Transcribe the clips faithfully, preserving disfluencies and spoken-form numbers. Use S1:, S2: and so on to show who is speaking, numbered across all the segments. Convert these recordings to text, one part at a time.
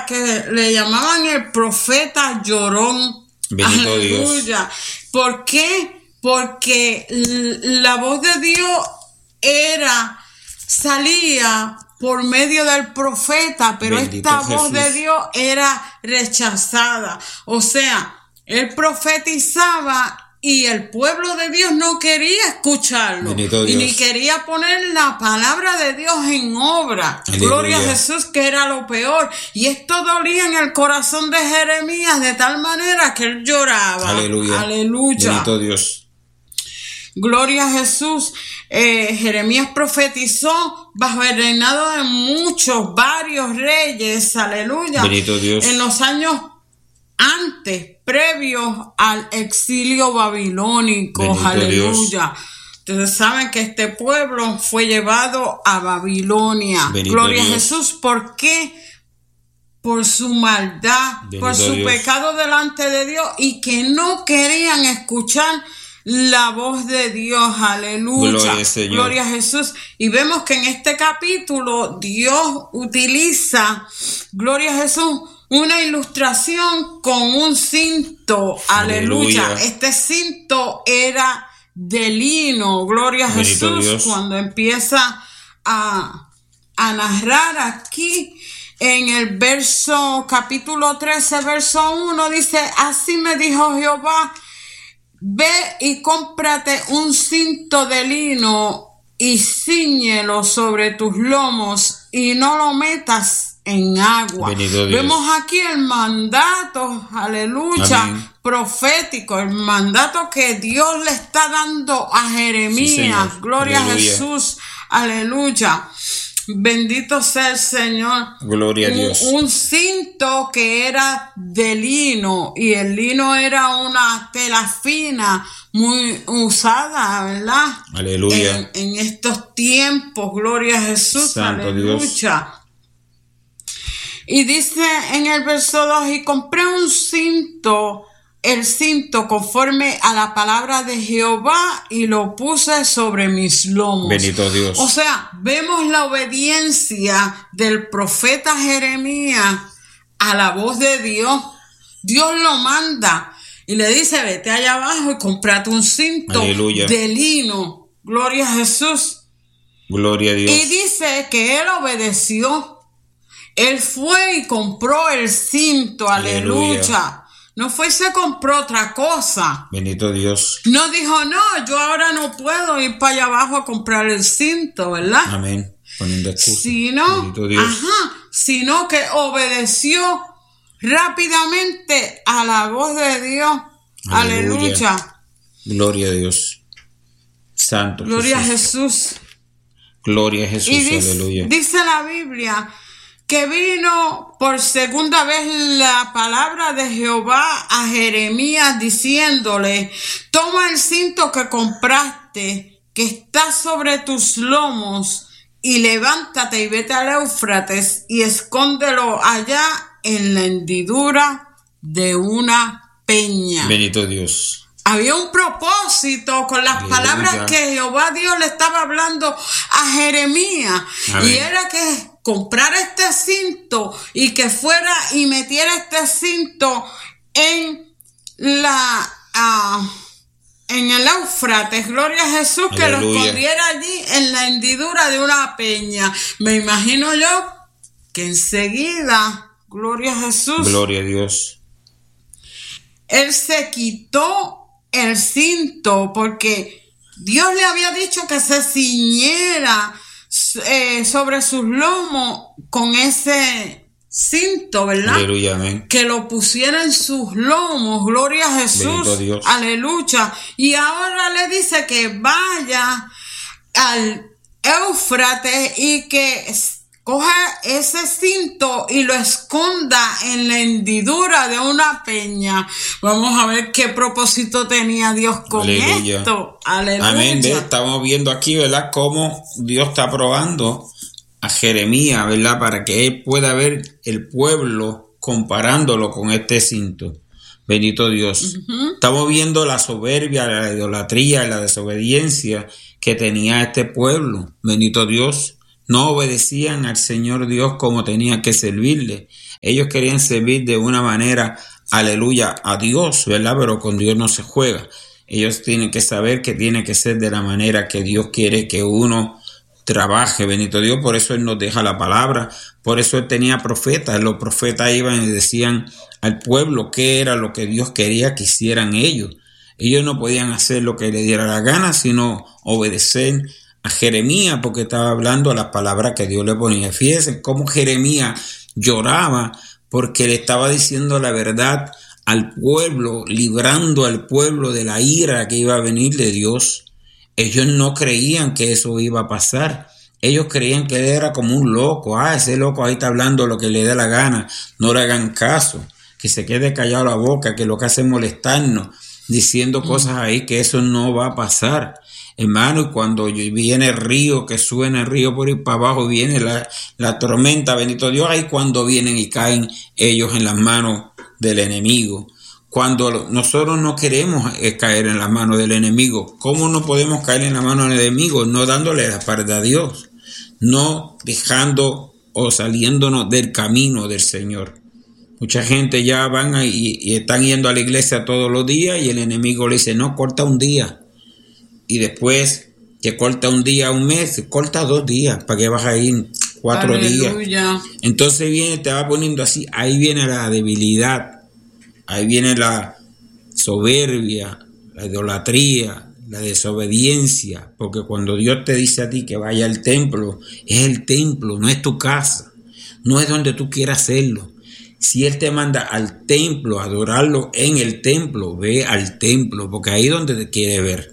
S1: que le llamaban el profeta llorón.
S2: Bendito
S1: Aleluya.
S2: Dios.
S1: ¿Por qué? Porque la voz de Dios era, salía por medio del profeta, pero
S2: Bendito
S1: esta voz
S2: Jesús.
S1: de Dios era rechazada. O sea, él profetizaba y el pueblo de Dios no quería escucharlo.
S2: Bendito
S1: Y
S2: Dios.
S1: ni quería poner la palabra de Dios en obra.
S2: Aleluya.
S1: Gloria a Jesús, que era lo peor. Y esto dolía en el corazón de Jeremías de tal manera que él lloraba.
S2: Aleluya.
S1: Aleluya.
S2: Bendito Dios.
S1: Gloria a Jesús. Eh, Jeremías profetizó bajo el reinado de muchos, varios reyes. Aleluya.
S2: Bendito Dios.
S1: En los años antes, previos al exilio babilónico.
S2: Bendito
S1: Aleluya. Ustedes saben que este pueblo fue llevado a Babilonia.
S2: Bendito
S1: Gloria
S2: Dios.
S1: a Jesús. ¿Por qué? Por su maldad,
S2: Bendito
S1: por su
S2: Dios.
S1: pecado delante de Dios y que no querían escuchar la voz de Dios. Aleluya.
S2: Gloria al Señor.
S1: Gloria a Jesús. Y vemos que en este capítulo Dios utiliza, gloria a Jesús, una ilustración con un cinto. Aleluya.
S2: Aleluya.
S1: Este cinto era de lino. Gloria a
S2: Bendito
S1: Jesús.
S2: Dios.
S1: Cuando empieza a, a narrar aquí en el verso capítulo trece, verso uno, dice: así me dijo Jehová, ve y cómprate un cinto de lino y cíñelo sobre tus lomos y no lo metas en agua.
S2: Bendito Dios.
S1: Vemos aquí el mandato, aleluya,
S2: Amén.
S1: profético, el mandato que Dios le está dando a Jeremías.
S2: Sí,
S1: Gloria
S2: aleluya.
S1: a Jesús, aleluya. Bendito sea el Señor.
S2: Gloria a
S1: Un-
S2: Dios.
S1: Un, cinto que era de lino, y el lino era una tela fina, muy usada, ¿verdad?
S2: Aleluya.
S1: En, en estos tiempos, gloria a Jesús,
S2: Santo
S1: aleluya. Y dice en el verso dos: y compré un cinto, el cinto conforme a la palabra de Jehová, y lo puse sobre mis lomos.
S2: Bendito Dios.
S1: O sea, vemos la obediencia del profeta Jeremías a la voz de Dios. Dios lo manda y le dice: vete allá abajo y comprate un cinto
S2: Aleluya.
S1: de lino. Gloria a Jesús.
S2: Gloria a Dios.
S1: Y dice que él obedeció. Él fue y compró el cinto. Aleluya.
S2: Aleluya.
S1: No fue y se compró otra cosa.
S2: Bendito Dios.
S1: No dijo: no, yo ahora no puedo ir para allá abajo a comprar el cinto, ¿verdad?
S2: Amén. Poniendo excusa.
S1: Sino,
S2: Bendito Dios.
S1: ajá, sino que obedeció rápidamente a la voz de Dios.
S2: Aleluya.
S1: Aleluya.
S2: Gloria a Dios. Santo
S1: Gloria a
S2: Jesús.
S1: Jesús.
S2: Gloria a Jesús.
S1: Y dice,
S2: Aleluya.
S1: dice la Biblia que vino por segunda vez la palabra de Jehová a Jeremías diciéndole: toma el cinto que compraste, que está sobre tus lomos, y levántate y vete al Éufrates y escóndelo allá en la hendidura de una peña.
S2: Bendito Dios.
S1: Había un propósito con las
S2: Aleluya.
S1: palabras que Jehová Dios le estaba hablando a Jeremías.
S2: Amén.
S1: Y era que comprara este cinto y que fuera y metiera este cinto en la ah, en el Éufrates. Gloria a Jesús. Que lo
S2: Aleluya.
S1: escondiera allí en la hendidura de una peña. Me imagino yo que enseguida, gloria a Jesús,
S2: Gloria a Dios.
S1: él se quitó el cinto porque Dios le había dicho que se ciñera eh, sobre sus lomos con ese cinto, ¿verdad?
S2: Aleluya. Amén.
S1: Que lo pusiera en sus lomos. Gloria a Jesús.
S2: Bendito Dios.
S1: Aleluya. Y ahora le dice que vaya al Éufrates y que coja ese cinto y lo esconda en la hendidura de una peña. Vamos a ver qué propósito tenía Dios con
S2: Aleluya.
S1: esto. Aleluya.
S2: Amén. ¿Ves? Estamos viendo aquí, ¿verdad?, cómo Dios está probando a Jeremías, ¿verdad?, para que él pueda ver el pueblo comparándolo con este cinto. Bendito Dios. Uh-huh. Estamos viendo la soberbia, la idolatría y la desobediencia que tenía este pueblo. Bendito Dios. No obedecían al Señor Dios como tenían que servirle. Ellos querían servir de una manera, aleluya, a Dios, ¿verdad? Pero con Dios no se juega. Ellos tienen que saber que tiene que ser de la manera que Dios quiere que uno trabaje, bendito Dios. Por eso Él nos deja la palabra, por eso Él tenía profetas. Los profetas iban y decían al pueblo qué era lo que Dios quería que hicieran ellos. Ellos no podían hacer lo que les diera la gana, sino obedecer a Jeremías, porque estaba hablando las palabras que Dios le ponía. Fíjense cómo Jeremías lloraba porque le estaba diciendo la verdad al pueblo, librando al pueblo de la ira que iba a venir de Dios. Ellos no creían que eso iba a pasar. Ellos creían que él era como un loco. Ah, ese loco ahí está hablando lo que le dé la gana. No le hagan caso. Que se quede callado la boca, que lo que hace es molestarnos, diciendo cosas ahí que eso no va a pasar. Hermano, y cuando viene el río, que suena el río por ir para abajo, viene la, la tormenta, bendito Dios, ahí cuando vienen y caen ellos en las manos del enemigo. Cuando nosotros no queremos caer en las manos del enemigo, ¿cómo no podemos caer en las manos del enemigo? No dándole la espalda a Dios, no dejando o saliéndonos del camino del Señor. Mucha gente ya van a, y, y están yendo a la iglesia todos los días y el enemigo le dice, no, corta un día. Y después que corta un día, un mes, corta dos días. ¿Para qué vas a ir cuatro Aleluya. días? Entonces viene, te va poniendo así. Ahí viene la debilidad. Ahí viene la soberbia, la idolatría, la desobediencia. Porque cuando Dios te dice a ti que vaya al templo, es el templo, no es tu casa. No es donde tú quieras hacerlo. Si Él te manda al templo, a adorarlo en el templo, ve al templo, porque ahí es donde te quiere ver.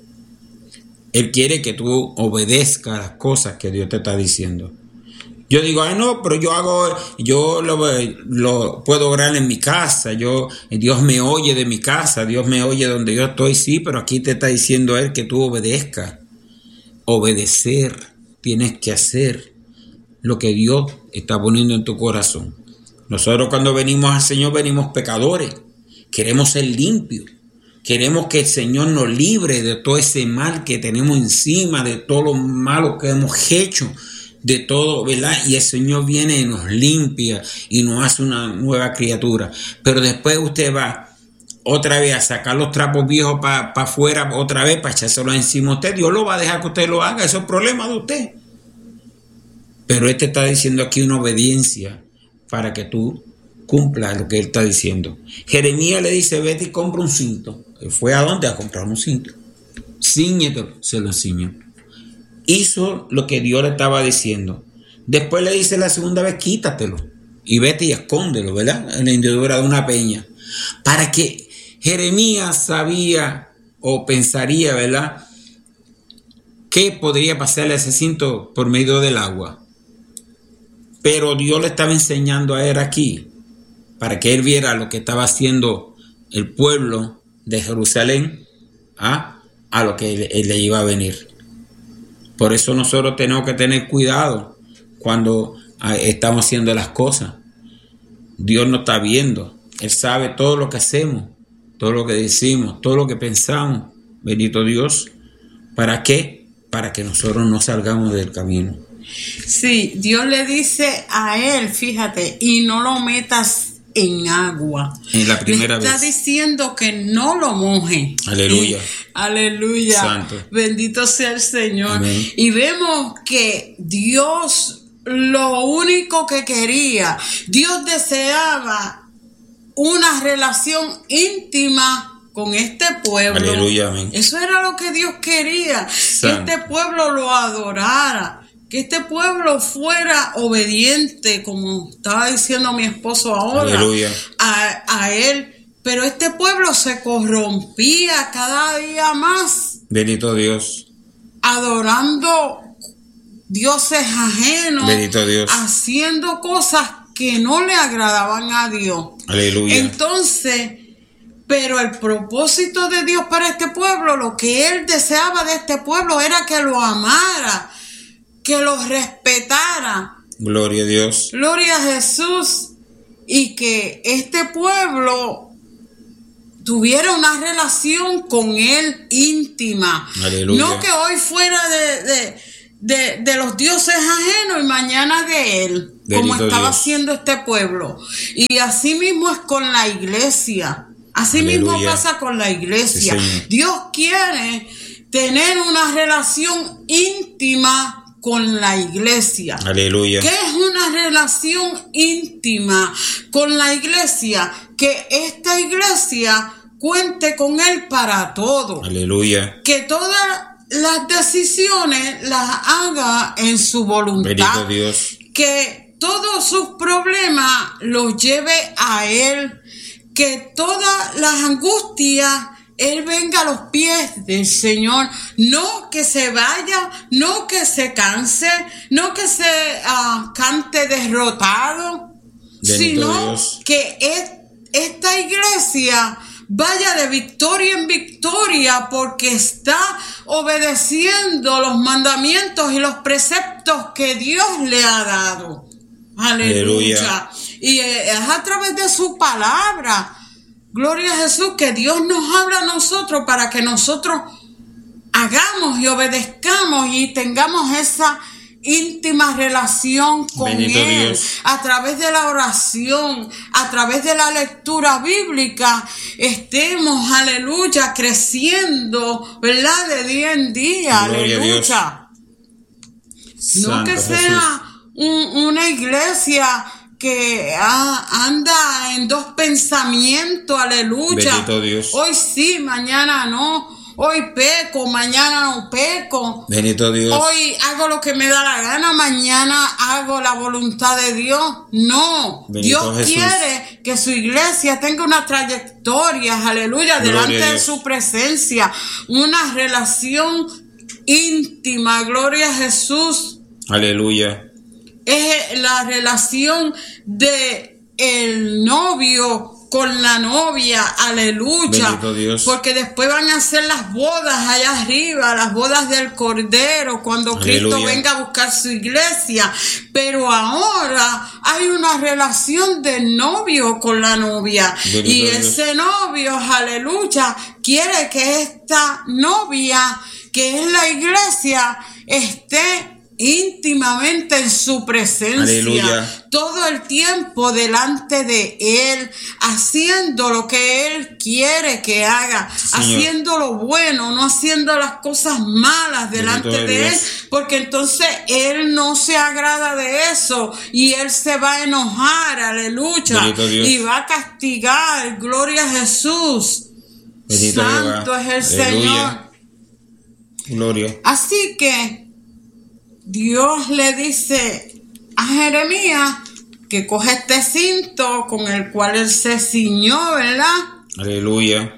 S2: Él quiere que tú obedezcas las cosas que Dios te está diciendo. Yo digo, ay no, pero yo hago, yo lo, lo puedo orar en mi casa, yo, Dios me oye de mi casa, Dios me oye donde yo estoy, sí, pero aquí te está diciendo Él que tú obedezcas. Obedecer, tienes que hacer lo que Dios está poniendo en tu corazón. Nosotros cuando venimos al Señor venimos pecadores, queremos ser limpios. Queremos que el Señor nos libre de todo ese mal que tenemos encima, de todo lo malo que hemos hecho, de todo, ¿verdad? Y el Señor viene y nos limpia y nos hace una nueva criatura. Pero después usted va otra vez a sacar los trapos viejos para pa afuera, otra vez para echárselos encima a usted. Dios lo va a dejar que usted lo haga, eso es problema de usted. Pero Él te está diciendo aquí una obediencia para que tú cumplas lo que Él está diciendo. Jeremías le dice, vete y compra un cinto. Él fue a dónde? A comprar un cinto. Cíñetelo, se lo ciñó. Hizo lo que Dios le estaba diciendo. Después le dice la segunda vez, quítatelo y vete y escóndelo, ¿verdad? En la hendidura de una peña. Para que Jeremías sabía o pensaría, ¿verdad? ¿Qué podría pasarle a ese cinto por medio del agua? Pero Dios le estaba enseñando a él aquí, para que él viera lo que estaba haciendo el pueblo de Jerusalén ¿ah? a lo que él, él le iba a venir. Por eso nosotros tenemos que tener cuidado cuando ah, estamos haciendo las cosas. Dios nos está viendo. Él sabe todo lo que hacemos, todo lo que decimos, todo lo que pensamos. Bendito Dios. ¿Para qué? Para que nosotros no salgamos del camino.
S1: Sí, Dios le dice a él, fíjate, y no lo metas en agua.
S2: En la primera
S1: le está
S2: vez.
S1: diciendo que no lo moje.
S2: Aleluya.
S1: Y, aleluya.
S2: Santo.
S1: Bendito sea el Señor.
S2: Amén.
S1: Y vemos que Dios lo único que quería, Dios deseaba una relación íntima con este pueblo.
S2: Aleluya, amén.
S1: Eso era lo que Dios quería, Santo. Que este pueblo lo adorara. Que este pueblo fuera obediente, como estaba diciendo mi esposo ahora, a, a él. Pero este pueblo se corrompía cada día más.
S2: Bendito Dios.
S1: Adorando dioses ajenos.
S2: Bendito Dios.
S1: Haciendo cosas que no le agradaban a Dios.
S2: Aleluya.
S1: Entonces, pero el propósito de Dios para este pueblo, lo que Él deseaba de este pueblo era que lo amara, que los respetara.
S2: Gloria a Dios.
S1: Gloria a Jesús. Y que este pueblo tuviera una relación con Él íntima.
S2: Aleluya.
S1: No que hoy fuera de, de, de, de los dioses ajenos y mañana de Él. como
S2: Bendito
S1: estaba
S2: Dios.
S1: haciendo este pueblo. Y así mismo es con la iglesia. Así
S2: Aleluya.
S1: mismo pasa con la iglesia.
S2: Sí,
S1: Dios quiere tener una relación íntima con la iglesia.
S2: Aleluya.
S1: ¿Qué es una relación íntima con la iglesia? Que esta iglesia cuente con Él para todo.
S2: Aleluya.
S1: Que todas las decisiones las haga en su voluntad.
S2: Bendito Dios.
S1: Que todos sus problemas los lleve a Él. Que todas las angustias Él venga a los pies del Señor, no que se vaya, no que se canse, no que se uh, cante derrotado,
S2: Bendito
S1: sino
S2: Dios.
S1: que es, esta iglesia vaya de victoria en victoria porque está obedeciendo los mandamientos y los preceptos que Dios le ha dado. Aleluya. Aleluya. Y es a través de su palabra. Gloria a Jesús, que Dios nos habla a nosotros para que nosotros hagamos y obedezcamos y tengamos esa íntima relación con
S2: Bendito
S1: Él.
S2: Dios.
S1: A través de la oración, a través de la lectura bíblica, estemos, aleluya, creciendo, ¿verdad? De día en día,
S2: Gloria
S1: aleluya. No
S2: Santo
S1: que sea
S2: Jesús.
S1: un, una iglesia que ah, anda en dos pensamientos, aleluya.
S2: Bendito Dios.
S1: Hoy sí, mañana no. Hoy peco, mañana no peco.
S2: Bendito Dios.
S1: Hoy hago lo que me da la gana, mañana hago la voluntad de Dios. No,
S2: Bendito
S1: Dios
S2: Jesús.
S1: quiere que su iglesia tenga una trayectoria, aleluya,
S2: Gloria
S1: delante
S2: a
S1: de
S2: Dios.
S1: su presencia, una relación íntima, gloria a Jesús.
S2: Aleluya.
S1: Es la relación de el novio con la novia, aleluya.
S2: Bendito Dios.
S1: Porque después van a hacer las bodas allá arriba, las bodas del Cordero, cuando
S2: Aleluya.
S1: Cristo venga a buscar su iglesia. Pero ahora hay una relación del novio con la novia.
S2: Bendito
S1: y
S2: Dios.
S1: ese novio, aleluya, quiere que esta novia, que es la iglesia, esté íntimamente en su presencia,
S2: Aleluya.
S1: todo el tiempo delante de Él, haciendo lo que Él quiere que haga,
S2: Señor.
S1: haciendo lo bueno, no haciendo las cosas malas delante
S2: Bendito
S1: de
S2: Dios.
S1: Él, porque entonces Él no se agrada de eso y Él se va a enojar, aleluya,
S2: Bendito Dios.
S1: y va a castigar, gloria a Jesús.
S2: Bendito
S1: Santo
S2: Jehová.
S1: es el
S2: Aleluya.
S1: Señor.
S2: Gloria.
S1: Así que Dios le dice a Jeremías que coge este cinto con el cual él se ciñó, ¿verdad?
S2: Aleluya.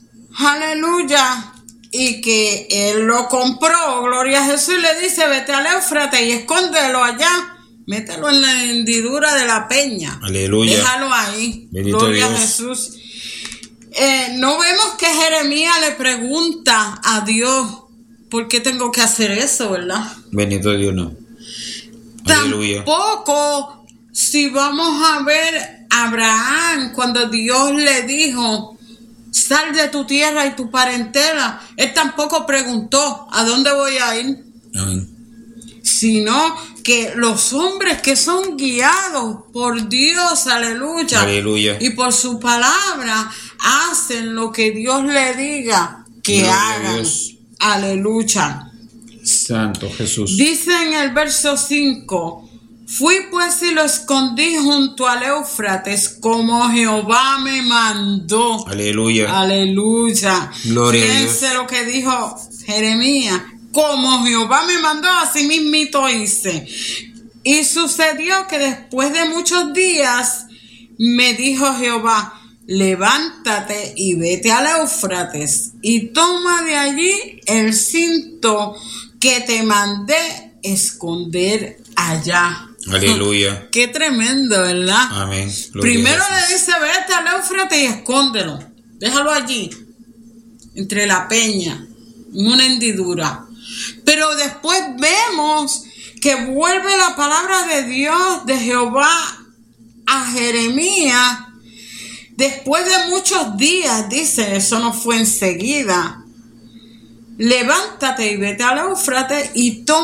S1: Aleluya. Y que él lo compró, gloria a Jesús, y le dice, vete al Éufrates y escóndelo allá. Mételo en la hendidura de la peña.
S2: Aleluya.
S1: Déjalo ahí.
S2: Bendito
S1: Gloria
S2: Dios.
S1: a Jesús. Eh, no vemos que Jeremías le pregunta a Dios, ¿por qué tengo que hacer eso, verdad?
S2: Bendito Dios, no. Aleluya.
S1: Tampoco, si vamos a ver a Abraham, cuando Dios le dijo, sal de tu tierra y tu parentela, él tampoco preguntó, ¿a dónde voy a ir?
S2: Amén.
S1: Sino que los hombres que son guiados por Dios, aleluya,
S2: Aleluya.
S1: y por su palabra, hacen lo que Dios le diga que
S2: Gloria a
S1: hagan.
S2: Dios.
S1: Aleluya.
S2: Santo Jesús.
S1: Dice en el verso cinco, fui pues y lo escondí junto al Éufrates como Jehová me mandó.
S2: Aleluya.
S1: Aleluya.
S2: Gloria a
S1: Fíjense
S2: Dios.
S1: lo que dijo Jeremías. Como Jehová me mandó, así mismito hice. Y sucedió que después de muchos días me dijo Jehová, levántate y vete al Éufrates y toma de allí el cinto que te mandé esconder allá.
S2: Aleluya.
S1: Qué tremendo, ¿verdad?
S2: Amén. Gloria
S1: Primero
S2: a Jesús.
S1: le dice, vete al Éufrates y escóndelo. Déjalo allí, entre la peña, en una hendidura. Pero después vemos que vuelve la palabra de Dios, de Jehová, a Jeremías. Después de muchos días, dice, eso no fue enseguida. Levántate y vete al Éufrates y toma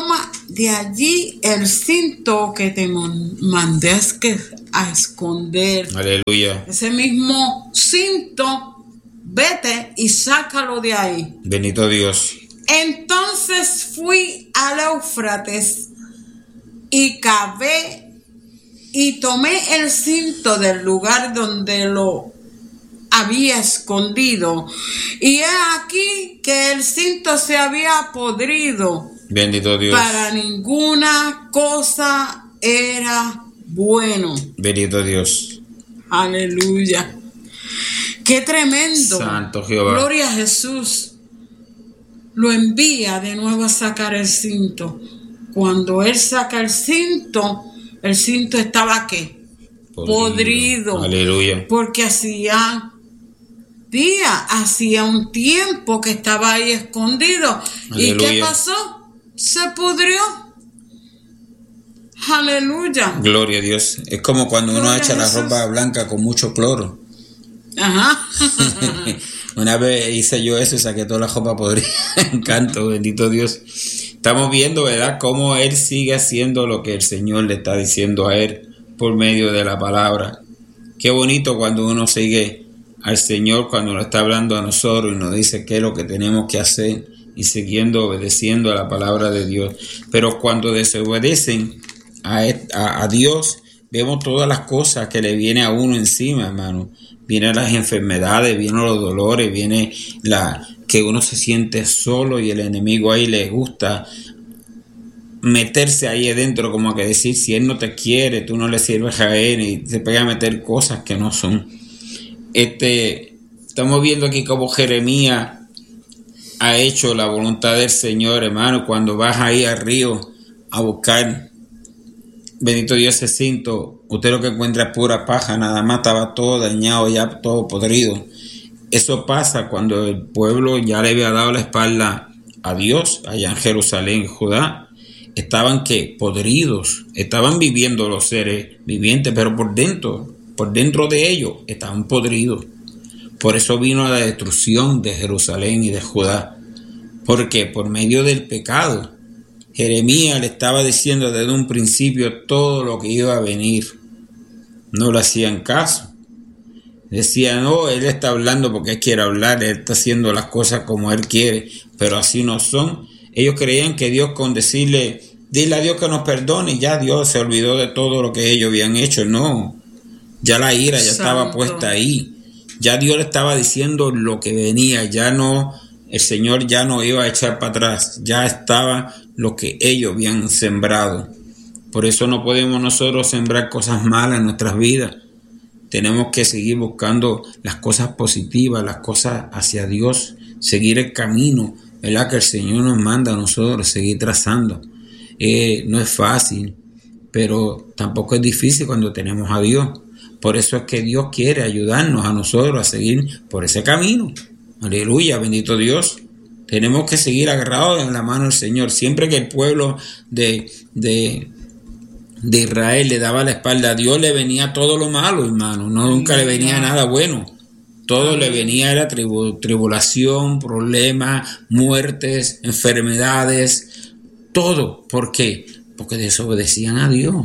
S1: de allí el cinto que te mandé a esconder.
S2: Aleluya.
S1: Ese mismo cinto, vete y sácalo de ahí.
S2: Bendito Dios.
S1: Entonces fui al Éufrates y cavé y tomé el cinto del lugar donde lo había escondido. Y he aquí que el cinto se había podrido.
S2: Bendito Dios.
S1: Para ninguna cosa era bueno.
S2: Bendito Dios.
S1: Aleluya. Qué tremendo.
S2: Santo Jehová.
S1: Gloria a Jesús. Lo envía de nuevo a sacar el cinto. Cuando él saca el cinto, el cinto estaba ¿qué? Podrido. Podrido.
S2: Aleluya.
S1: Porque hacía día, hacía un tiempo que estaba ahí escondido. Aleluya. ¿Y qué pasó? Se pudrió. Aleluya.
S2: Gloria a Dios. Es como cuando Gloria uno echa la ropa blanca con mucho cloro.
S1: Ajá.
S2: Una vez hice yo eso y saqué toda la ropa podrida. Encanto, bendito Dios. Estamos viendo, ¿verdad?, cómo él sigue haciendo lo que el Señor le está diciendo a él por medio de la palabra. Qué bonito cuando uno sigue al Señor, cuando nos está hablando a nosotros y nos dice qué es lo que tenemos que hacer y siguiendo, obedeciendo a la palabra de Dios. Pero cuando desobedecen a, a, a Dios, vemos todas las cosas que le viene a uno encima, hermano. Vienen las enfermedades, vienen los dolores, viene la que uno se siente solo y el enemigo ahí le gusta meterse ahí adentro, como que decir, si él no te quiere, tú no le sirves a él, y se pega a meter cosas que no son. Este, estamos viendo aquí cómo Jeremías ha hecho la voluntad del Señor, hermano. Cuando vas ahí al río a buscar, bendito Dios, ese cinto, usted lo que encuentra es pura paja, nada más estaba todo dañado, ya todo podrido. Eso pasa cuando el pueblo ya le había dado la espalda a Dios, allá en Jerusalén, Judá. Estaban que podridos, estaban viviendo los seres vivientes, pero por dentro, por dentro de ellos estaban podridos. Por eso vino la destrucción de Jerusalén y de Judá, porque por medio del pecado, Jeremías le estaba diciendo desde un principio todo lo que iba a venir. No le hacían caso. Decían, no, él está hablando porque él quiere hablar, él está haciendo las cosas como él quiere, pero así no son. Ellos creían que Dios, con decirle, dile a Dios que nos perdone, ya Dios se olvidó de todo lo que ellos habían hecho. No, ya la ira ya Santo. Estaba puesta ahí. Ya Dios le estaba diciendo lo que venía, ya no, el Señor ya no iba a echar para atrás, ya estaba lo que ellos habían sembrado. Por eso no podemos nosotros sembrar cosas malas en nuestras vidas. Tenemos que seguir buscando las cosas positivas, las cosas hacia Dios, seguir el camino, ¿verdad?, que el Señor nos manda a nosotros, seguir trazando. Eh, no es fácil, pero tampoco es difícil cuando tenemos a Dios. Por eso es que Dios quiere ayudarnos a nosotros a seguir por ese camino. Aleluya, bendito Dios. Tenemos que seguir agarrados en la mano del Señor. Siempre que el pueblo de, de, de Israel le daba la espalda a Dios, le venía todo lo malo, hermano. No, nunca le venía nada bueno. Todo le venía, era tribu, tribulación, problemas, muertes, enfermedades, todo. ¿Por qué? Porque desobedecían a Dios.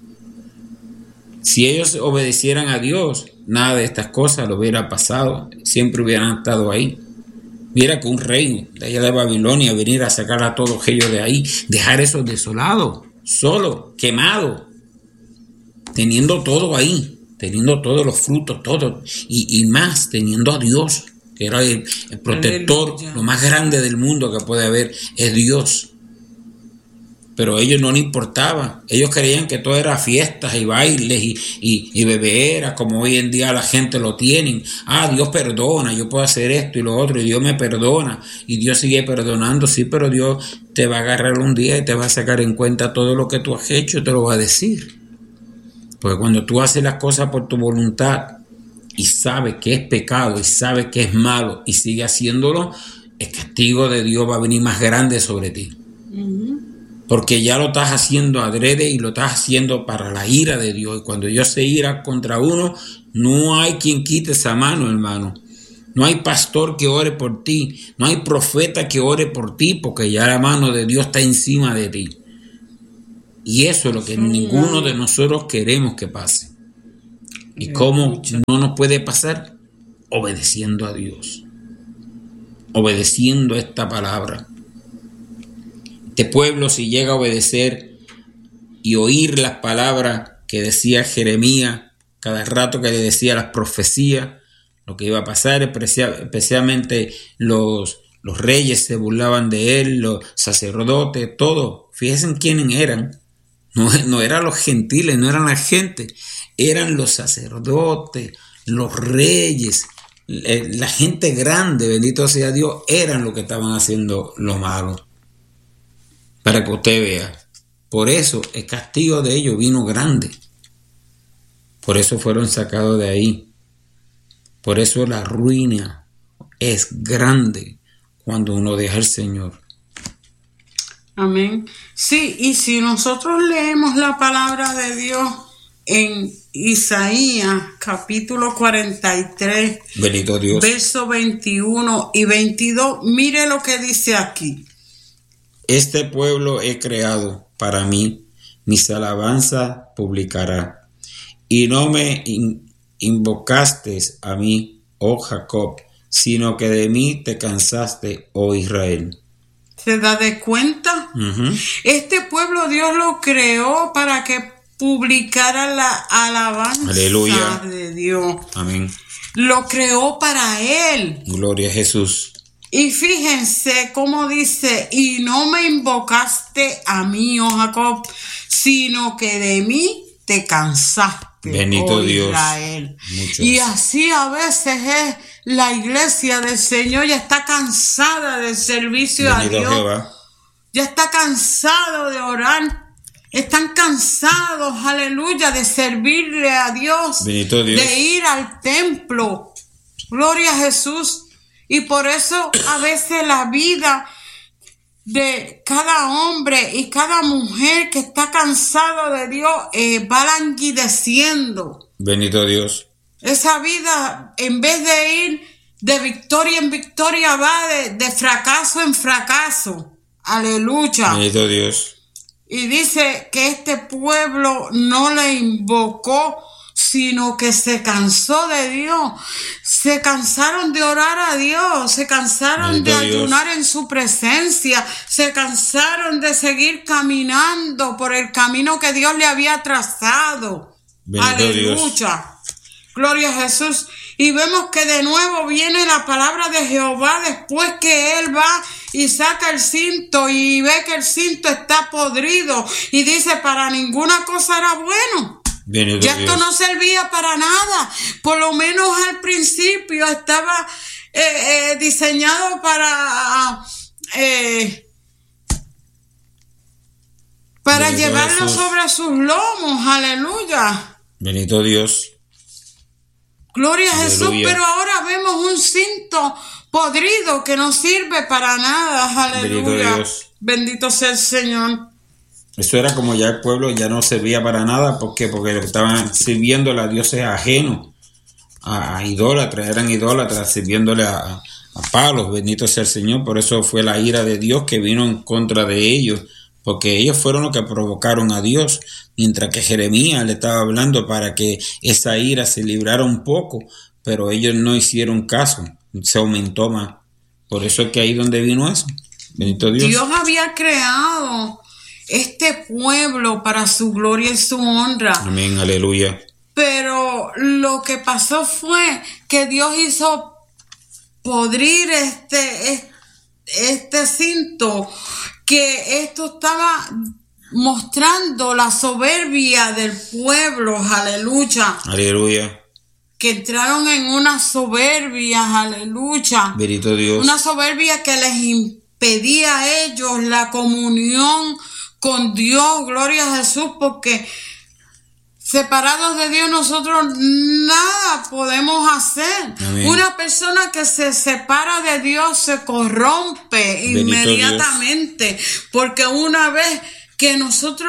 S2: Si ellos obedecieran a Dios, nada de estas cosas lo hubiera pasado. Siempre hubieran estado ahí. Viera que un rey de allá de Babilonia venir a sacar a todos ellos de ahí, dejar esos desolados, solos, quemados, teniendo todo ahí, teniendo todos los frutos, todo, y, y más, teniendo a Dios, que era el, el protector. Aleluya. Lo más grande del mundo que puede haber es Dios. Pero a ellos no les importaba. Ellos creían que todo era fiestas y bailes y, y, y beberas, como hoy en día la gente lo tienen. Ah, Dios perdona, yo puedo hacer esto y lo otro, y Dios me perdona. Y Dios sigue perdonando, sí, pero Dios te va a agarrar un día y te va a sacar en cuenta todo lo que tú has hecho, te lo va a decir. Porque cuando tú haces las cosas por tu voluntad y sabes que es pecado y sabes que es malo y sigue haciéndolo, el castigo de Dios va a venir más grande sobre ti. Uh-huh. Porque ya lo estás haciendo adrede y lo estás haciendo para la ira de Dios. Y cuando Dios se ira contra uno, no hay quien quite esa mano, hermano. No hay pastor que ore por ti. No hay profeta que ore por ti, porque ya la mano de Dios está encima de ti. Y eso es lo que ninguno de nosotros queremos que pase. ¿Y cómo no nos puede pasar? Obedeciendo a Dios. Obedeciendo esta palabra. Este pueblo, si llega a obedecer y oír las palabras que decía Jeremías, cada rato que le decía las profecías, lo que iba a pasar, especialmente los, los reyes se burlaban de él, los sacerdotes, todo. Fíjense quiénes eran. No, no eran los gentiles, no eran la gente, eran los sacerdotes, los reyes, la gente grande, bendito sea Dios, eran los que estaban haciendo lo malo. Para que usted vea. Por eso el castigo de ellos vino grande. Por eso fueron sacados de ahí. Por eso la ruina es grande cuando uno deja al Señor.
S1: Amén. Sí, y si nosotros leemos la palabra de Dios en Isaías capítulo cuarenta y tres,
S2: bendito Dios,
S1: versos veintiuno y veintidós, mire lo que dice aquí.
S2: Este pueblo he creado para mí, mis alabanzas publicará. Y no me in- invocaste a mí, oh Jacob, sino que de mí te cansaste, oh Israel.
S1: ¿Se da de cuenta?
S2: Uh-huh.
S1: Este pueblo Dios lo creó para que publicara la alabanza
S2: Aleluya.
S1: de Dios.
S2: Amén.
S1: Lo creó para Él.
S2: Gloria a Jesús.
S1: Y fíjense cómo dice, y no me invocaste a mí, oh Jacob, sino que de mí te cansaste,
S2: bendito
S1: oh
S2: Dios.
S1: Israel.
S2: Muchos.
S1: Y así a veces es la iglesia del Señor, ya está cansada del servicio
S2: Bendito
S1: a Dios.
S2: Jehová.
S1: Ya está cansado de orar. Están cansados, aleluya, de servirle a Dios.
S2: Bendito Dios.
S1: De ir al templo. Gloria a Jesús. Y por eso a veces la vida de cada hombre y cada mujer que está cansado de Dios eh, va languideciendo.
S2: Bendito Dios.
S1: Esa vida, en vez de ir de victoria en victoria, va de, de fracaso en fracaso. Aleluya.
S2: Bendito Dios.
S1: Y dice que este pueblo no le invocó, sino que se cansó de Dios. Se cansaron de orar a Dios, se cansaron
S2: Bendito
S1: de
S2: Dios.
S1: ayunar en su presencia, se cansaron de seguir caminando por el camino que Dios le había trazado.
S2: Bendito Dios.
S1: Aleluya. Gloria a Jesús. Y vemos que de nuevo viene la palabra de Jehová después que él va y saca el cinto y ve que el cinto está podrido y dice, para ninguna cosa era bueno.
S2: Bendito
S1: Ya esto
S2: Dios.
S1: no servía para nada. Por lo menos al principio estaba eh, eh, diseñado para eh, para
S2: Bendito
S1: llevarlo
S2: Jesús.
S1: sobre sus lomos. Aleluya.
S2: Bendito Dios.
S1: Gloria a Jesús,
S2: Aleluya.
S1: pero ahora vemos un cinto podrido que no sirve para nada. Aleluya.
S2: Bendito Dios.
S1: Bendito sea el Señor.
S2: Eso era como ya el pueblo ya no servía para nada. ¿Por qué? Porque estaban sirviéndole a dioses ajenos, a, a idólatras, eran idólatras, sirviéndole a, a, a palos. Bendito sea el Señor. Por eso fue la ira de Dios que vino en contra de ellos, porque ellos fueron los que provocaron a Dios, mientras que Jeremías le estaba hablando para que esa ira se librara un poco, pero ellos no hicieron caso, se aumentó más. Por eso es que ahí donde vino eso. Bendito Dios.
S1: Dios había creado este pueblo para su gloria y su honra.
S2: Amén, aleluya.
S1: Pero lo que pasó fue que Dios hizo podrir este, este cinto, que esto estaba mostrando la soberbia del pueblo, aleluya.
S2: Aleluya.
S1: Que entraron en una soberbia, aleluya.
S2: Bendito Dios.
S1: Una soberbia que les impedía a ellos la comunión con Dios, gloria a Jesús, porque separados de Dios nosotros nada podemos hacer.
S2: Amén.
S1: Una persona que se separa de Dios se corrompe
S2: Bendito
S1: inmediatamente, porque una vez que nosotros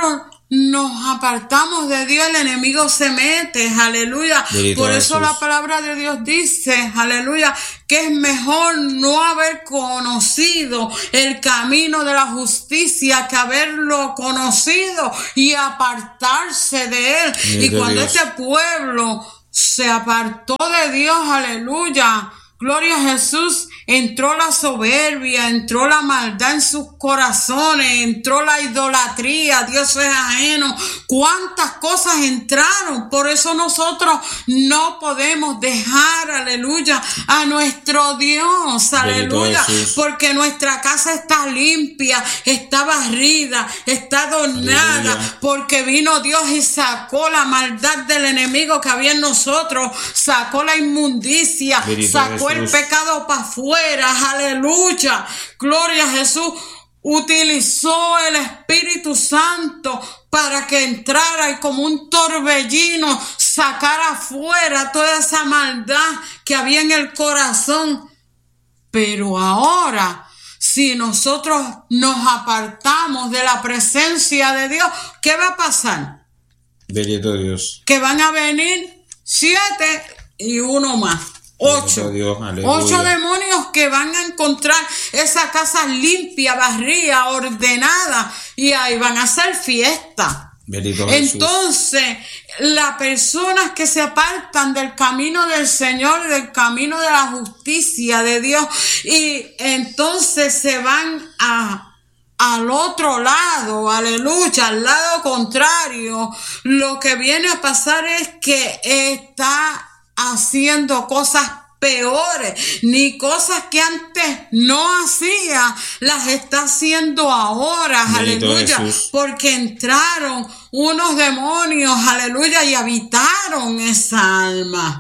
S1: nos apartamos de Dios, el enemigo se mete, aleluya.
S2: Bendito
S1: Por eso
S2: Jesús.
S1: la palabra de Dios dice, aleluya, que es mejor no haber conocido el camino de la justicia que haberlo conocido y apartarse de él.
S2: Bendito
S1: y cuando
S2: Dios.
S1: este pueblo se apartó de Dios, aleluya, gloria a Jesús, entró la soberbia, entró la maldad en sus corazones, entró la idolatría, Dios es ajeno, cuántas cosas entraron. Por eso nosotros no podemos dejar, aleluya, a nuestro Dios, aleluya,
S2: Jesús.
S1: porque nuestra casa está limpia, está barrida, está adornada,
S2: Aleluya.
S1: porque vino Dios y sacó la maldad del enemigo que había en nosotros, sacó la inmundicia,
S2: Bendito
S1: sacó el
S2: Jesús.
S1: pecado para afuera, aleluya, gloria a Jesús. Utilizó el Espíritu Santo para que entrara y como un torbellino sacara afuera toda esa maldad que había en el corazón. Pero ahora, si nosotros nos apartamos de la presencia de Dios, ¿qué va a pasar?
S2: Bendito Dios.
S1: Que van a venir siete y uno más. Ocho.
S2: Bendito Dios, aleluya.
S1: Ocho demonios que van a encontrar esa casa limpia, barría, ordenada, y ahí van a hacer fiesta.
S2: Bendito Jesús.
S1: Entonces, las personas que se apartan del camino del Señor, del camino de la justicia de Dios, y entonces se van a al otro lado, aleluya, al lado contrario, lo que viene a pasar es que está haciendo cosas peores, ni cosas que antes no hacía, las está haciendo ahora,
S2: Bendito
S1: aleluya,
S2: Jesús.
S1: porque entraron unos demonios, aleluya, y habitaron esa alma.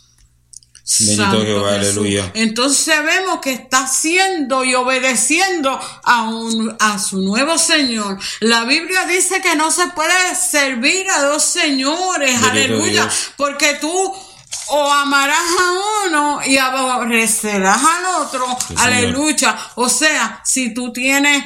S2: Bendito
S1: Santo
S2: Jehová,
S1: Jesús.
S2: aleluya.
S1: Entonces vemos que está haciendo y obedeciendo a, un, a su nuevo Señor. La Biblia dice que no se puede servir a dos señores,
S2: Bendito
S1: aleluya,
S2: Dios.
S1: porque tú o amarás a uno y aborrecerás al otro,
S2: Sí,
S1: aleluya. O sea, si tú tienes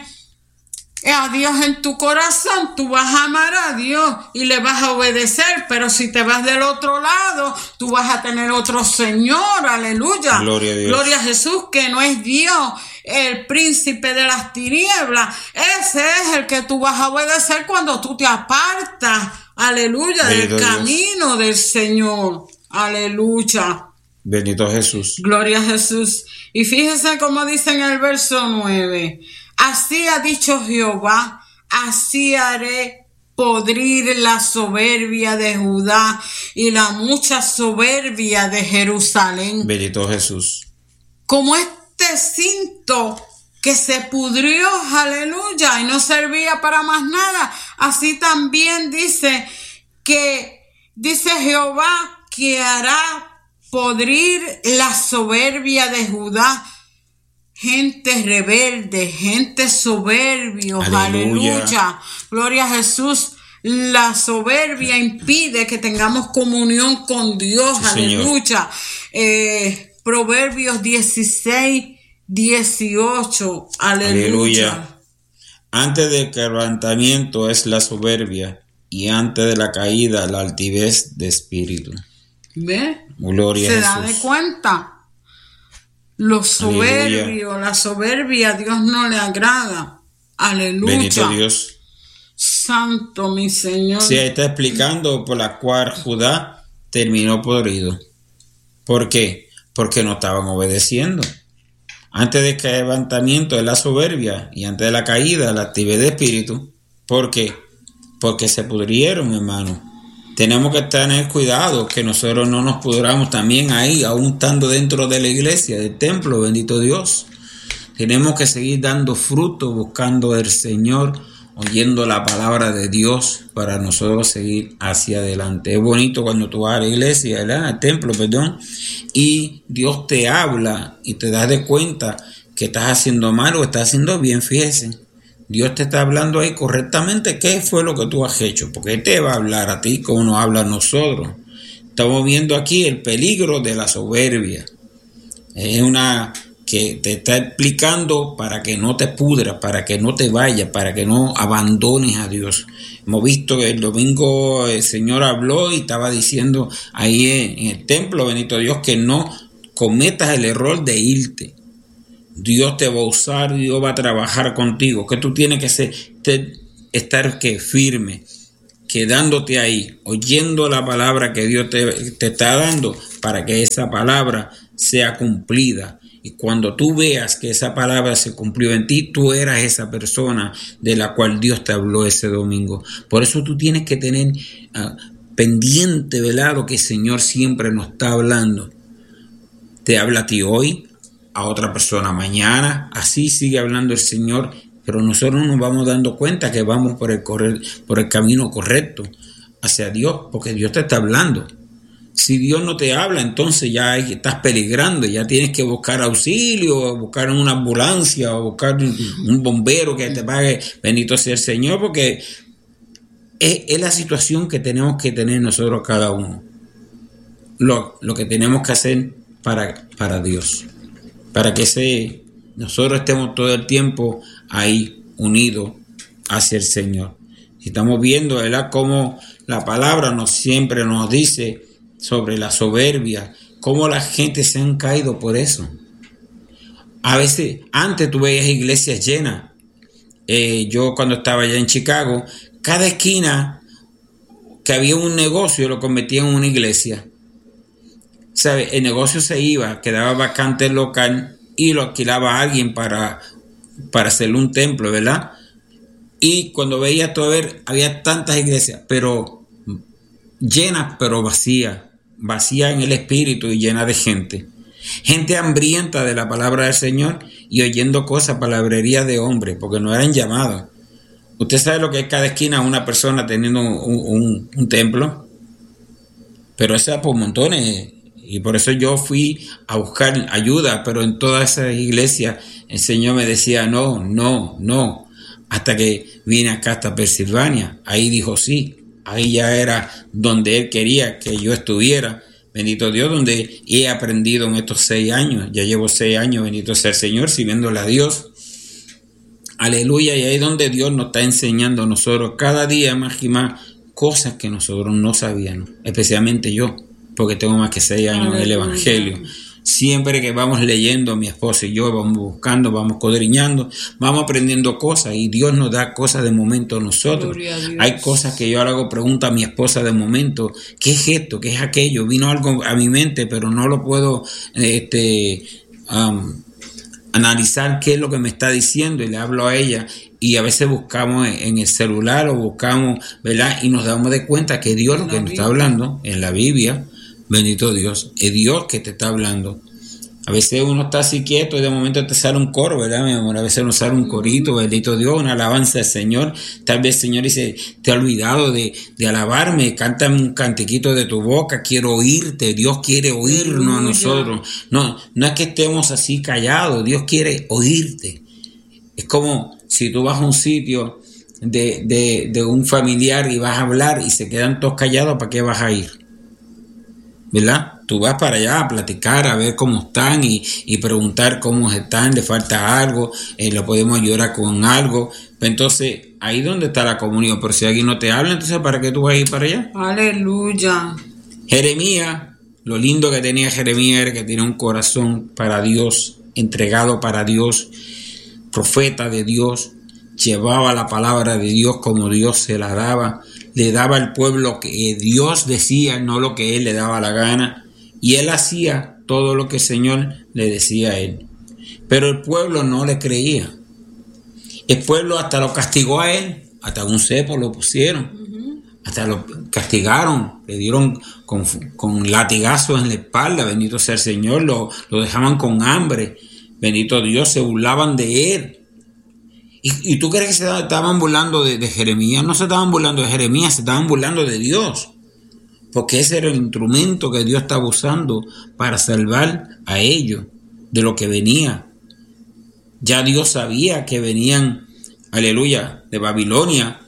S1: a Dios en tu corazón, tú vas a amar a Dios y le vas a obedecer, pero si te vas del otro lado, tú vas a tener otro Señor, aleluya.
S2: Gloria a Dios.
S1: Gloria a Jesús, que no es Dios, el príncipe de las tinieblas. Ese es el que tú vas a obedecer cuando tú te apartas, aleluya,
S2: Bendito
S1: del
S2: Dios.
S1: camino del Señor, aleluya.
S2: Bendito Jesús.
S1: Gloria a Jesús. Y fíjense cómo dice en el verso nueve. Así ha dicho Jehová, así haré podrir la soberbia de Judá y la mucha soberbia de Jerusalén.
S2: Bendito Jesús.
S1: Como este cinto que se pudrió, aleluya, y no servía para más nada, así también dice que, dice Jehová, que hará podrir la soberbia de Judá. Gente rebelde, gente soberbios,
S2: Aleluya.
S1: aleluya. Gloria a Jesús. La soberbia impide que tengamos comunión con Dios,
S2: Sí,
S1: aleluya. Eh, Proverbios dieciséis, dieciocho, aleluya.
S2: Aleluya. Antes del quebrantamiento es la soberbia, y antes de la caída la altivez de espíritu.
S1: ¿Ve?
S2: Gloria
S1: Se
S2: a
S1: da de
S2: Jesús.
S1: cuenta. Los soberbios, la soberbia a Dios no le agrada. Aleluya.
S2: Bendito Dios.
S1: Santo mi Señor.
S2: Sí, ahí está explicando por la cual Judá terminó podrido. ¿Por qué? Porque no estaban obedeciendo. Antes del quebrantamiento es la soberbia, y antes de la caída la altivez de espíritu. ¿Por qué? Porque se pudrieron, hermano. Tenemos que tener cuidado que nosotros no nos pudramos también ahí, aún estando dentro de la iglesia, del templo, bendito Dios. Tenemos que seguir dando fruto, buscando al Señor, oyendo la palabra de Dios para nosotros seguir hacia adelante. Es bonito cuando tú vas a la iglesia, ¿verdad? Al templo, perdón, y Dios te habla y te das de cuenta que estás haciendo mal o estás haciendo bien. Fíjese, Dios te está hablando ahí correctamente qué fue lo que tú has hecho, porque Él te va a hablar a ti como nos habla a nosotros. Estamos viendo aquí el peligro de la soberbia. Es una que te está explicando para que no te pudras, para que no te vayas, para que no abandones a Dios. Hemos visto que el domingo el Señor habló y estaba diciendo ahí en, en el templo, bendito Dios, que no cometas el error de irte. Dios te va a usar, Dios va a trabajar contigo, que tú tienes que ser, te, estar que firme, quedándote ahí, oyendo la palabra que Dios te, te está dando para que esa palabra sea cumplida. Y cuando tú veas que esa palabra se cumplió en ti, tú eras esa persona de la cual Dios te habló ese domingo. Por eso tú tienes que tener uh, pendiente, ¿verdad?, lo que el Señor siempre nos está hablando. Te habla a ti hoy, a otra persona mañana, así sigue hablando el Señor, pero nosotros nos vamos dando cuenta que vamos por el, correr, por el camino correcto hacia Dios, porque Dios te está hablando. Si Dios no te habla, entonces ya estás peligrando, ya tienes que buscar auxilio, buscar una ambulancia o buscar un, un bombero que te pague, bendito sea el Señor, porque es, es la situación que tenemos que tener nosotros cada uno. Lo, lo que tenemos que hacer para, para Dios, para que se, nosotros estemos todo el tiempo ahí unidos hacia el Señor. Si estamos viendo, ¿verdad?, cómo la palabra nos siempre nos dice sobre la soberbia, cómo la gente se han caído por eso. A veces, antes tú veías iglesias llenas. Eh, yo cuando estaba allá en Chicago, cada esquina que había un negocio lo convertían en una iglesia. ¿Sabe? El negocio se iba, quedaba vacante el local y lo alquilaba a alguien para, para hacerle un templo, ¿verdad? Y cuando veía todo, ver, había tantas iglesias, pero llenas, pero vacías. Vacía en el espíritu y llena de gente. Gente hambrienta de la palabra del Señor y oyendo cosas, palabrerías de hombres, porque no eran llamados. ¿Usted sabe lo que es cada esquina una persona teniendo un, un, un templo? Pero esa por montones. Y por eso yo fui a buscar ayuda, pero en todas esas iglesias el Señor me decía no, no, no. Hasta que vine acá hasta Pensilvania. Ahí dijo sí. Ahí ya era donde Él quería que yo estuviera, bendito Dios, donde he aprendido en estos seis años. Ya llevo seis años, bendito sea el Señor, sirviéndole a Dios. Aleluya, y ahí es donde Dios nos está enseñando a nosotros cada día más y más cosas que nosotros no sabíamos, especialmente yo, porque tengo más que seis años en el Evangelio. Siempre que vamos leyendo, mi esposa y yo vamos buscando, vamos codriñando, vamos aprendiendo cosas y Dios nos da cosas de momento a nosotros. A Hay cosas que yo le hago pregunta a mi esposa de momento, ¿qué es esto? ¿Qué es aquello? Vino algo a mi mente, pero no lo puedo este, um, analizar qué es lo que me está diciendo y le hablo a ella. Y a veces buscamos en el celular o buscamos, ¿verdad? Y nos damos de cuenta que Dios lo que nos está hablando en la Biblia. Bendito Dios, es Dios que te está hablando. A veces uno está así quieto y de momento te sale un coro, ¿verdad, mi amor? A veces uno sale un corito, bendito Dios, una alabanza al Señor. Tal vez el Señor dice, te ha olvidado de, de alabarme, cántame un cantiquito de tu boca, quiero oírte. Dios quiere oírnos a nosotros. No, no es que estemos así callados, Dios quiere oírte. Es como si tú vas a un sitio de, de, de un familiar y vas a hablar y se quedan todos callados, ¿para qué vas a ir? ¿Verdad? Tú vas para allá a platicar, a ver cómo están y, y preguntar cómo están, le falta algo, eh, lo podemos ayudar con algo. Entonces, ahí donde está la comunión. Pero si alguien no te habla, entonces ¿para qué tú vas a ir para allá?
S1: Aleluya.
S2: Jeremías, lo lindo que tenía Jeremías era que tenía un corazón para Dios, entregado para Dios, profeta de Dios, llevaba la palabra de Dios como Dios se la daba. Le daba al pueblo que Dios decía, no lo que él le daba la gana. Y él hacía todo lo que el Señor le decía a él. Pero el pueblo no le creía. El pueblo hasta lo castigó a él. Hasta un cepo lo pusieron. Uh-huh. Hasta lo castigaron. Le dieron con, con latigazos en la espalda. Bendito sea el Señor. Lo, lo dejaban con hambre. Bendito Dios. Se burlaban de él. ¿Y, ¿Y tú crees que se estaban burlando de, de Jeremías? No se estaban burlando de Jeremías, se estaban burlando de Dios. Porque ese era el instrumento que Dios estaba usando para salvar a ellos de lo que venía. Ya Dios sabía que venían, aleluya, de Babilonia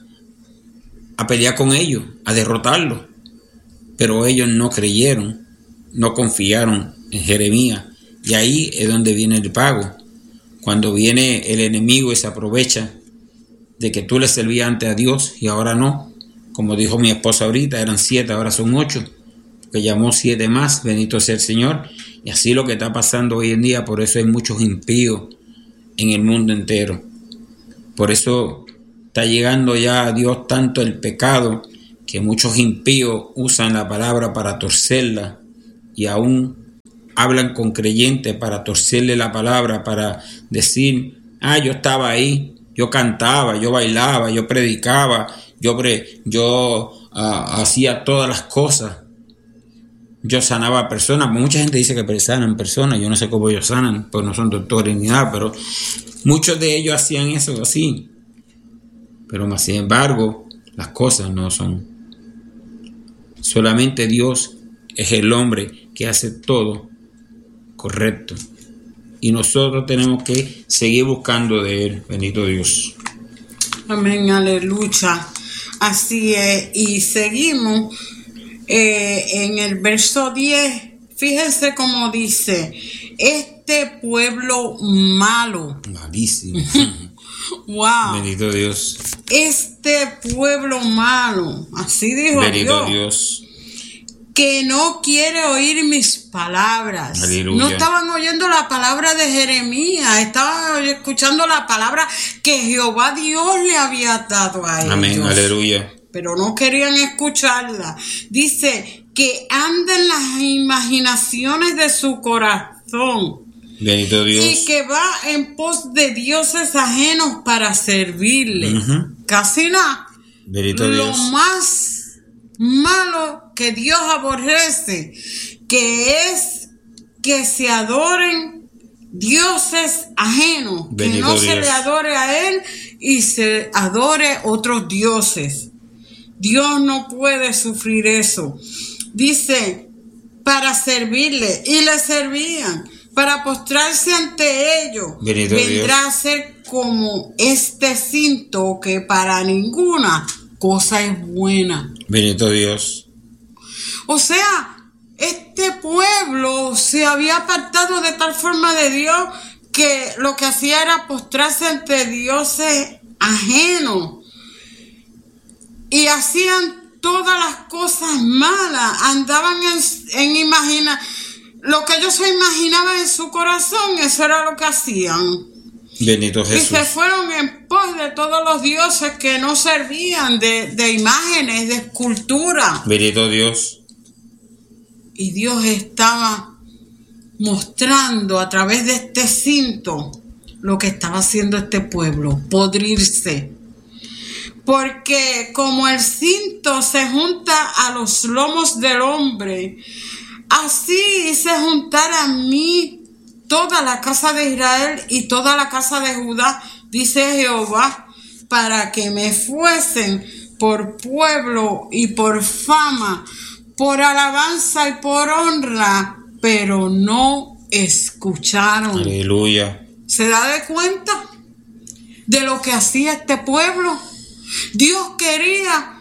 S2: a pelear con ellos, a derrotarlos. Pero ellos no creyeron, no confiaron en Jeremías, Y ahí es donde viene el pago. Cuando viene el enemigo y se aprovecha de que tú le servías antes a Dios y ahora no. Como dijo mi esposa ahorita, eran siete, ahora son ocho. Que llamó siete más, bendito sea el Señor. Y así lo que está pasando hoy en día, por eso hay muchos impíos en el mundo entero. Por eso está llegando ya a Dios tanto el pecado que muchos impíos usan la palabra para torcerla y aún hablan con creyentes para torcerle la palabra, para decir, ah, yo estaba ahí, yo cantaba, yo bailaba, yo predicaba, yo, pre, yo uh, hacía todas las cosas. Yo sanaba a personas. Mucha gente dice que sanan personas. Yo no sé cómo ellos sanan, pues no son doctores ni nada, pero muchos de ellos hacían eso así. Pero más sin embargo, las cosas no son. Solamente Dios es el hombre que hace todo correcto. Y nosotros tenemos que seguir buscando de Él. Bendito Dios.
S1: Amén, aleluya. Así es. Y seguimos. Eh, en el verso diez, fíjense cómo dice, este pueblo malo.
S2: Malísimo.
S1: Wow.
S2: Bendito Dios.
S1: Este pueblo malo, así dijo
S2: Bendito
S1: Dios,
S2: Dios,
S1: que no quiere oír mis palabras.
S2: Aleluya.
S1: No estaban oyendo la palabra de Jeremías, estaban escuchando la palabra que Jehová Dios le había dado a ellos.
S2: Amén, aleluya.
S1: Pero no querían escucharla. Dice que anda en las imaginaciones de su corazón.
S2: Bendito Dios.
S1: Y que va en pos de dioses ajenos para servirle.
S2: Uh-huh.
S1: Casi nada.
S2: Bendito
S1: Lo
S2: Dios.
S1: más malo que Dios aborrece, que es que se adoren dioses ajenos.
S2: Bendito
S1: que no
S2: Dios.
S1: Se le adore a Él y se adore otros dioses. Dios no puede sufrir eso. Dice, para servirle, y le servían, para postrarse ante ellos.
S2: Bendito
S1: vendrá
S2: Dios.
S1: a ser como este cinto que para ninguna cosa es buena.
S2: Bendito Dios.
S1: O sea, este pueblo se había apartado de tal forma de Dios que lo que hacía era postrarse ante dioses ajenos. Y hacían todas las cosas malas, andaban en, en imaginar, lo que ellos se imaginaban en su corazón, eso era lo que hacían.
S2: Bendito Jesús.
S1: Y se fueron en pos de todos los dioses que no servían, de, de imágenes, de escultura.
S2: Bendito Dios.
S1: Y Dios estaba mostrando a través de este cinto lo que estaba haciendo este pueblo, podrirse. Porque como el cinto se junta a los lomos del hombre, así se juntara a mí toda la casa de Israel y toda la casa de Judá, dice Jehová, para que me fuesen por pueblo y por fama, por alabanza y por honra, pero no escucharon.
S2: Aleluya.
S1: ¿Se da de cuenta de lo que hacía este pueblo? Dios quería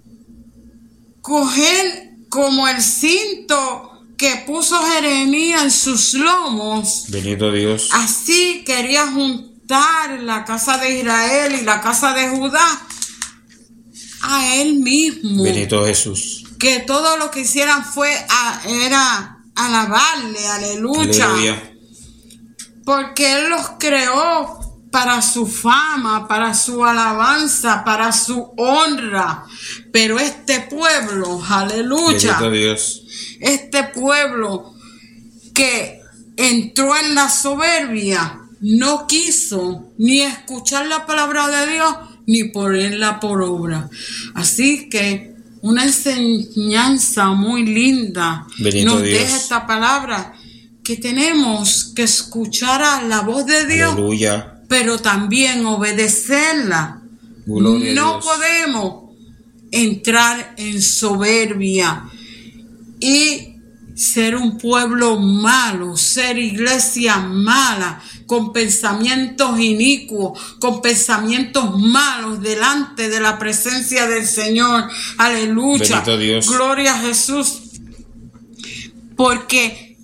S1: coger como el cinto que puso Jeremías en sus lomos.
S2: Bendito Dios.
S1: Así quería juntar la casa de Israel y la casa de Judá a él mismo.
S2: Bendito Jesús.
S1: Que todo lo que hicieran fue a, era alabarle, aleluya.
S2: Aleluya.
S1: Porque él los creó para su fama, para su alabanza, para su honra. Pero este pueblo, aleluya,
S2: Bendito Dios.
S1: este pueblo que entró en la soberbia, no quiso ni escuchar la palabra de Dios, ni ponerla por obra. Así que una enseñanza muy linda
S2: Bendito
S1: nos
S2: Dios.
S1: deja esta palabra, que tenemos que escuchar a la voz de Dios.
S2: Aleluya.
S1: Pero también obedecerla.
S2: Gloria a
S1: no
S2: Dios.
S1: podemos entrar en soberbia y ser un pueblo malo, ser iglesia mala, con pensamientos inicuos, con pensamientos malos delante de la presencia del Señor. Aleluya.
S2: Bendito Dios.
S1: Gloria a Jesús. Porque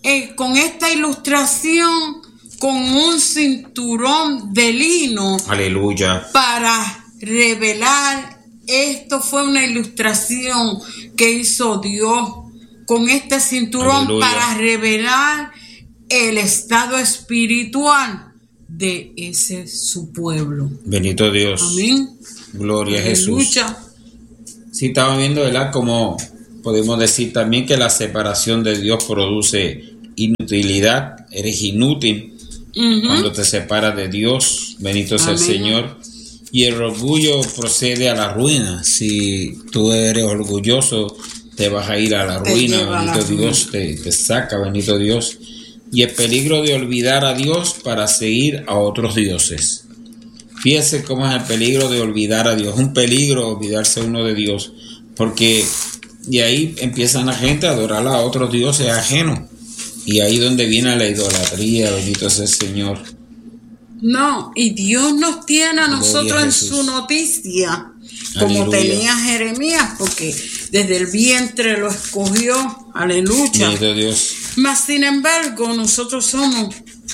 S1: eh, con esta ilustración con un cinturón de lino.
S2: Aleluya.
S1: Para revelar, esto fue una ilustración que hizo Dios con este cinturón. Aleluya. Para revelar el estado espiritual de ese su pueblo.
S2: Bendito Dios.
S1: Amén.
S2: Gloria a Jesús. Sí, estaba viendo, ¿verdad? Como podemos decir también que la separación de Dios produce inutilidad. Eres inútil uh-huh. cuando te separas de Dios. Bendito sea el Señor. Y el orgullo procede a la ruina. Si tú eres orgulloso, te vas a ir a la ruina. Bendito Dios, te, te saca, bendito Dios. Y el peligro de olvidar a Dios para seguir a otros dioses. Fíjese cómo es el peligro de olvidar a Dios. Un peligro olvidarse uno de Dios. Porque de ahí empiezan la gente a adorar a otros dioses ajenos. Y ahí donde viene la idolatría, bendito sea el Señor.
S1: No, y Dios nos tiene a nosotros en su noticia. Como aleluya. Tenía Jeremías, porque desde el vientre lo escogió. Aleluya.
S2: Bendito Dios.
S1: Mas sin embargo, nosotros somos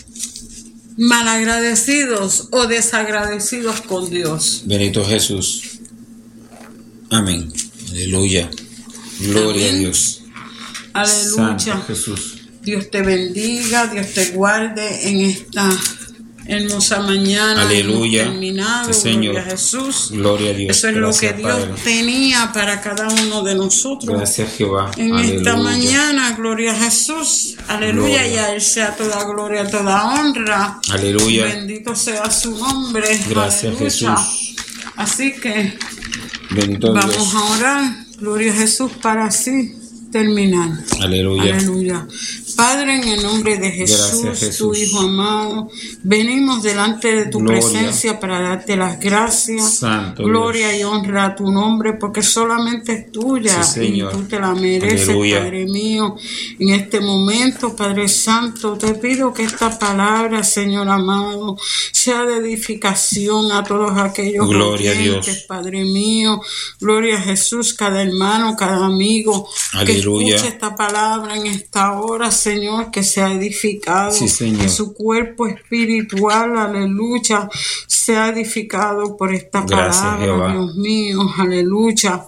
S1: malagradecidos o desagradecidos con Dios.
S2: Bendito Jesús. Amén. Aleluya. Gloria Amén. A Dios.
S1: Aleluya.
S2: Santo Jesús.
S1: Dios te bendiga, Dios te guarde en esta hermosa mañana.
S2: Aleluya.
S1: Terminado.
S2: Sí, Señor.
S1: Gloria a Jesús.
S2: Gloria a Dios.
S1: Eso es
S2: gracias,
S1: lo que Dios
S2: Padre.
S1: tenía para cada uno de nosotros.
S2: Gracias, Jehová.
S1: En
S2: aleluya.
S1: Esta mañana, gloria a Jesús. Aleluya. Gloria. Y a Él sea toda gloria, toda honra.
S2: Aleluya.
S1: Bendito sea su nombre.
S2: Gracias,
S1: aleluya.
S2: Jesús.
S1: Así que
S2: bendito
S1: vamos
S2: Dios.
S1: a orar. Gloria a Jesús para así terminar.
S2: Aleluya.
S1: Aleluya. Padre, en el nombre de Jesús,
S2: gracias, Jesús,
S1: tu Hijo amado, venimos delante de tu
S2: gloria.
S1: Presencia para darte las gracias.
S2: Santo
S1: gloria
S2: Dios.
S1: Y honra a tu nombre, porque solamente es tuya
S2: sí,
S1: y tú te la mereces, aleluya. Padre mío. En este momento, Padre Santo, te pido que esta palabra, Señor amado, sea de edificación a todos aquellos
S2: gloria
S1: oyentes,
S2: a Dios.
S1: Padre mío. Gloria a Jesús, cada hermano, cada amigo
S2: aleluya.
S1: Que escuche esta palabra en esta hora, Señor, que sea edificado,
S2: sí,
S1: que su cuerpo espiritual, aleluya, sea edificado por esta gracias, palabra, Jehová. Dios mío, aleluya.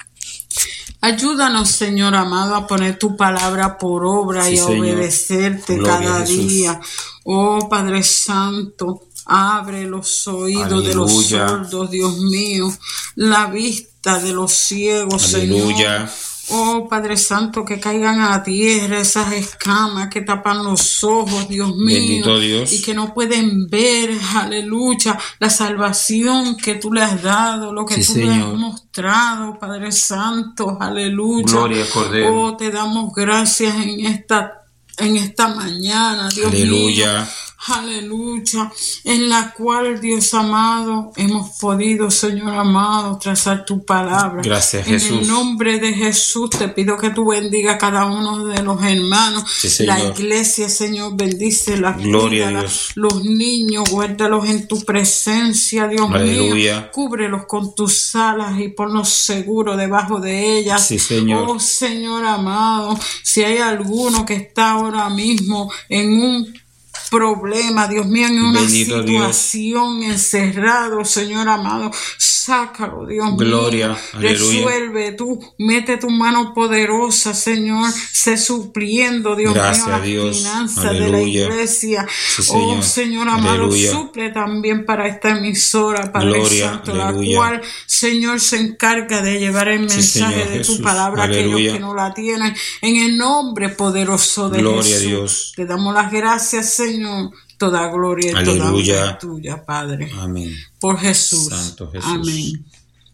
S1: Ayúdanos, Señor amado, a poner tu palabra por obra sí, y a Señor. Obedecerte gloria cada día. Oh, Padre Santo, abre los oídos aleluya. De los sordos, Dios mío, la vista de los ciegos, aleluya. Señor. Oh, Padre Santo, que caigan a tierra esas escamas que tapan los ojos, Dios mío.
S2: Bendito Dios.
S1: Y que no pueden ver, aleluya, la salvación que tú le has dado, lo que sí, tú Señor. Le has mostrado, Padre Santo, aleluya.
S2: Gloria, Cordero.
S1: Oh, te damos gracias en esta, en esta mañana, Dios
S2: aleluya.
S1: Mío. Aleluya, en la cual, Dios amado, hemos podido, Señor amado, trazar tu palabra.
S2: Gracias,
S1: en
S2: Jesús.
S1: En el nombre de Jesús te pido que tú bendiga a cada uno de los hermanos.
S2: Sí,
S1: la iglesia, Señor, bendice la
S2: gloria a Dios.
S1: Los niños, guárdalos en tu presencia, Dios
S2: aleluya.
S1: Mío. Cúbrelos con tus alas y ponlos seguros debajo de ellas.
S2: Sí, Señor.
S1: Oh, Señor amado, si hay alguno que está ahora mismo en un problema, Dios mío, en una
S2: bendito
S1: situación
S2: Dios.
S1: Encerrado, Señor amado, sácalo, Dios
S2: gloria,
S1: mío,
S2: aleluya.
S1: Resuelve tú, mete tu mano poderosa, Señor, sé supliendo, Dios
S2: gracias,
S1: mío, las
S2: Dios.
S1: finanzas
S2: aleluya.
S1: De la iglesia,
S2: sí, Señor.
S1: Oh, Señor amado,
S2: aleluya.
S1: Suple también para esta emisora, Padre
S2: gloria,
S1: Santo,
S2: aleluya.
S1: La cual, Señor, se encarga de llevar el mensaje
S2: sí, Señor,
S1: de
S2: Jesús.
S1: tu palabra a aquellos
S2: aleluya.
S1: Que no la tienen, en el nombre poderoso de
S2: gloria
S1: Jesús.
S2: A Dios.
S1: Te damos las gracias, Señor. Toda gloria y
S2: aleluya.
S1: Toda honra es tuya, Padre.
S2: Amén.
S1: Por Jesús.
S2: Santo Jesús.
S1: Amén.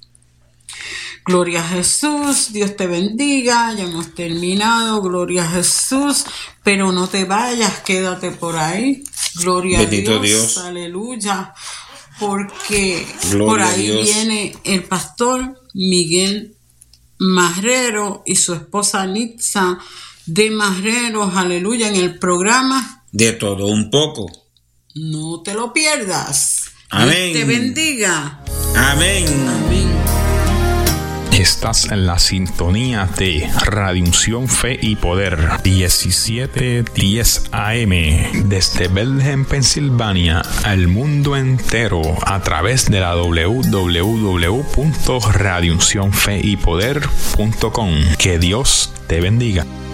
S1: Gloria a Jesús. Dios te bendiga. Ya hemos terminado. Gloria a Jesús. Pero no te vayas, quédate por ahí. Gloria
S2: bendito
S1: a Dios.
S2: Dios.
S1: Aleluya. Porque
S2: gloria
S1: por ahí
S2: a Dios.
S1: Viene el pastor Miguel Marrero y su esposa Nitza de Marreros. Aleluya. En el programa
S2: De todo un poco.
S1: No te lo pierdas.
S2: Amén.
S1: Dios te bendiga.
S2: Amén.
S1: Amén.
S3: Estás en la sintonía de Radio Unción, Fe y Poder, diecisiete diez A M, desde Bethlehem, Pensilvania, al mundo entero, a través de la doble u doble u doble u punto radio unción fe y poder punto com. Que Dios te bendiga.